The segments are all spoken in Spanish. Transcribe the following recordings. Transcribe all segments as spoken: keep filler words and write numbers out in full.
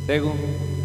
Tego.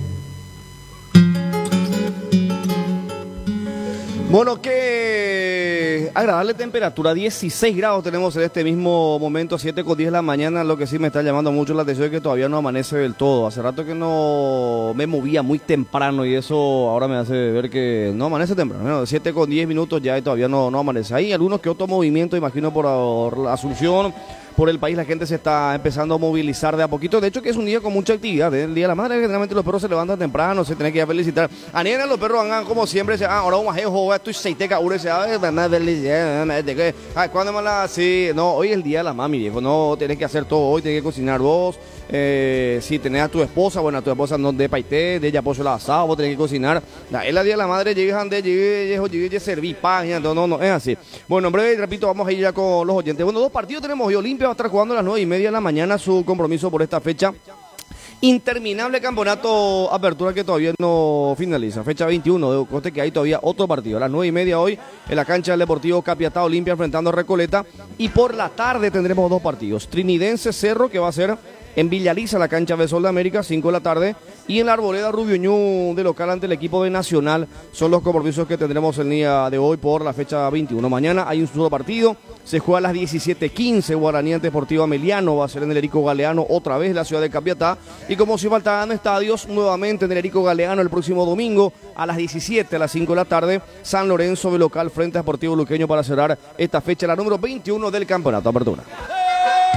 Bueno, qué agradable temperatura, dieciséis grados tenemos en este mismo momento, siete con diez de la mañana. Lo que sí me está llamando mucho la atención es que todavía no amanece del todo. Hace rato que no me movía muy temprano y eso ahora me hace ver que no amanece temprano. Bueno, siete con diez minutos ya y todavía no, no amanece. Hay algunos que otros movimientos, imagino por la Asunción, por el país la gente se está empezando a movilizar de a poquito. De hecho que es un día con mucha actividad, ¿eh? El Día de la Madre, generalmente los perros se levantan temprano, se tienen que ir a felicitar. A Niena los perros van como siempre, se, ah, ahora un majejo, estoy seiteca, ure, se ah, ¿cuándo más la sí? No, hoy es el Día de la Mami, viejo, no tenés que hacer todo hoy, tenés que cocinar vos. Eh, si tenés a tu esposa, bueno, a tu esposa no de paité, de ella pollo la asado, vos tenés que cocinar. La, es la Día de la Madre, llegues ande, llegues, llegues, llegues, serví pan, no, no, no, es así. Bueno, en breve, repito, vamos a ir ya con los oyentes. Bueno, dos partidos tenemos hoy. Olimpia va a estar jugando a las nueve y media de la mañana su compromiso por esta fecha. Interminable campeonato apertura que todavía no finaliza. Fecha veintiuno, de coste que hay todavía otro partido. A las nueve y media hoy en la cancha del Deportivo Capiatá, Olimpia enfrentando a Recoleta. Y por la tarde tendremos dos partidos. Trinidense Cerro, que va a ser en Villaliza, la cancha de Sol de América, cinco de la tarde. Y en la Arboleda Rubioñú de local ante el equipo de Nacional. Son los compromisos que tendremos el día de hoy por la fecha veintiuno. Mañana hay un solo partido. Se juega a las diecisiete quince. Guaraní ante Deportivo Ameliano. Va a ser en el Erico Galeano otra vez la ciudad de Capiatá. Y como si faltaban estadios, nuevamente en el Erico Galeano el próximo domingo a las diecisiete, a las cinco de la tarde. San Lorenzo de local frente a Deportivo Luqueño para cerrar esta fecha, la número veintiuno del campeonato apertura.